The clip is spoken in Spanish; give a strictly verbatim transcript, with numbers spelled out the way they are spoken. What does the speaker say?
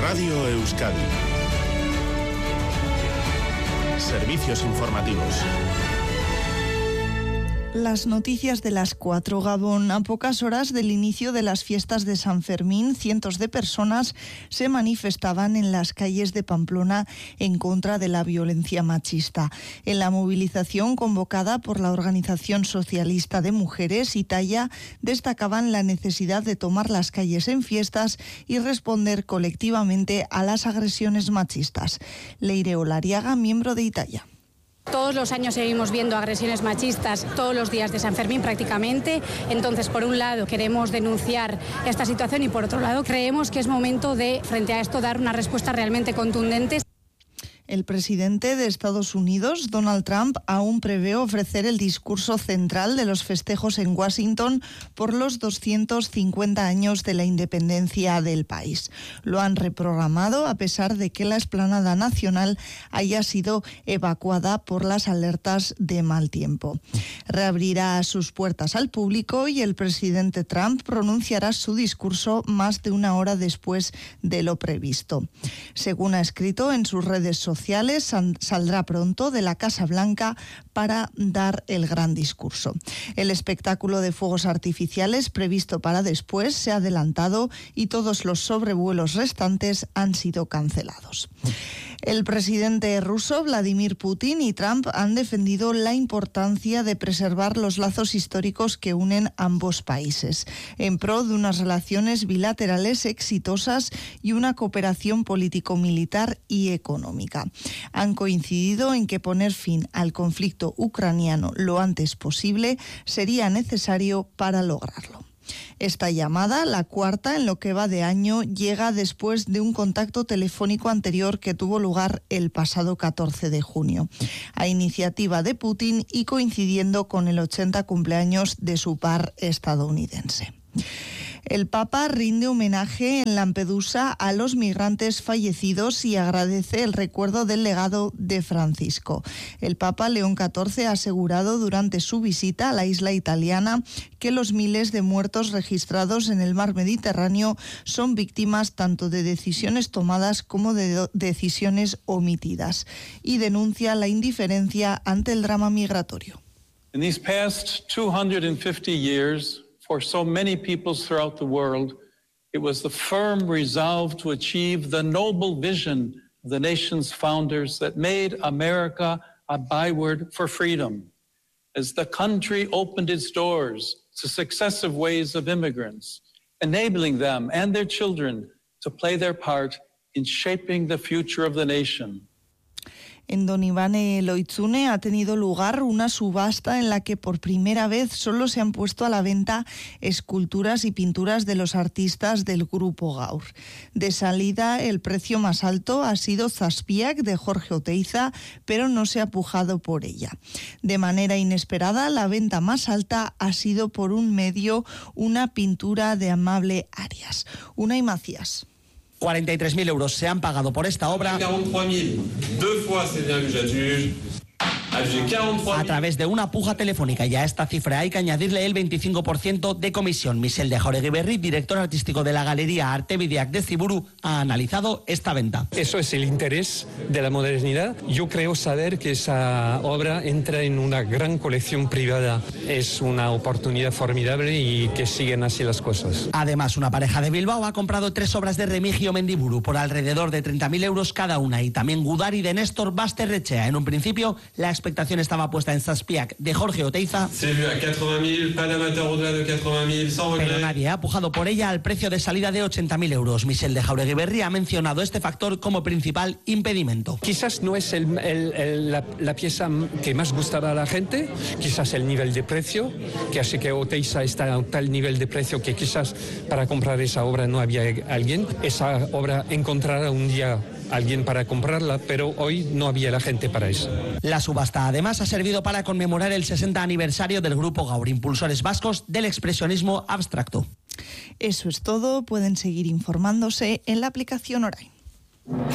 Radio Euskadi. Servicios informativos. Las noticias de las cuatro. Gabón. A pocas horas del inicio de las fiestas de San Fermín, cientos de personas se manifestaban en las calles de Pamplona en contra de la violencia machista. En la movilización convocada por la Organización Socialista de Mujeres, Italia, destacaban la necesidad de tomar las calles en fiestas y responder colectivamente a las agresiones machistas. Leire Olariaga, miembro de Italia. Todos los años seguimos viendo agresiones machistas todos los días de San Fermín prácticamente. Entonces, por un lado, queremos denunciar esta situación y por otro lado, creemos que es momento de, frente a esto, dar una respuesta realmente contundente. El presidente de Estados Unidos, Donald Trump, aún prevé ofrecer el discurso central de los festejos en Washington por los doscientos cincuenta años de la independencia del país. Lo han reprogramado a pesar de que la explanada nacional haya sido evacuada por las alertas de mal tiempo. Reabrirá sus puertas al público y el presidente Trump pronunciará su discurso más de una hora después de lo previsto. Según ha escrito en sus redes sociales, saldrá pronto de la Casa Blanca para dar el gran discurso. El espectáculo de fuegos artificiales previsto para después se ha adelantado y todos los sobrevuelos restantes han sido cancelados. El presidente ruso Vladimir Putin y Trump han defendido la importancia de preservar los lazos históricos que unen ambos países, en pro de unas relaciones bilaterales exitosas y una cooperación político-militar y económica. Han coincidido en que poner fin al conflicto ucraniano lo antes posible sería necesario para lograrlo. Esta llamada, la cuarta en lo que va de año, llega después de un contacto telefónico anterior que tuvo lugar el pasado catorce de junio, a iniciativa de Putin y coincidiendo con el ochenta cumpleaños de su par estadounidense. El Papa rinde homenaje en Lampedusa a los migrantes fallecidos y agradece el recuerdo del legado de Francisco. El Papa León catorce ha asegurado durante su visita a la isla italiana que los miles de muertos registrados en el mar Mediterráneo son víctimas tanto de decisiones tomadas como de decisiones omitidas y denuncia la indiferencia ante el drama migratorio. In these past two hundred fifty years, for so many peoples throughout the world, it was the firm resolve to achieve the noble vision of the nation's founders that made America a byword for freedom. As the country opened its doors to successive waves of immigrants, enabling them and their children to play their part in shaping the future of the nation. En Don Ivane Loitzune ha tenido lugar una subasta en la que por primera vez solo se han puesto a la venta esculturas y pinturas de los artistas del grupo Gaur. De salida, el precio más alto ha sido Zazpiak de Jorge Oteiza, pero no se ha pujado por ella. De manera inesperada, la venta más alta ha sido por un medio, una pintura de Amable Arias. Unai Macías. cuarenta y tres mil euros se han pagado por esta obra a través de una puja telefónica, y a esta cifra hay que añadirle el veinticinco por ciento de comisión. Michel de Jauregui, director artístico de la Galería Artebideak de Ziburu, ha analizado esta venta. Eso es el interés de la modernidad. Yo creo saber que esa obra entra en una gran colección privada. Es una oportunidad formidable y que siguen así las cosas. Además, una pareja de Bilbao ha comprado tres obras de Remigio Mendiburu por alrededor de treinta mil euros cada una, y también Gudari de Néstor Basterrechea. En un principio, la expectación estaba puesta en Zazpiak de Jorge Oteiza, pero nadie ha pujado por ella al precio de salida de ochenta mil euros. Michel de Jauregui ha mencionado este factor como principal impedimento. Quizás no es el, el, el, la, la pieza que más gustaba a la gente, quizás el nivel de precio, que hace que Oteiza está a un tal nivel de precio que quizás para comprar esa obra no había alguien. Esa obra encontrará un día alguien para comprarla, pero hoy no había la gente para eso. La subasta además ha servido para conmemorar el sesenta aniversario del grupo Gaur, impulsores vascos del expresionismo abstracto. Eso es todo. Pueden seguir informándose en la aplicación Orain.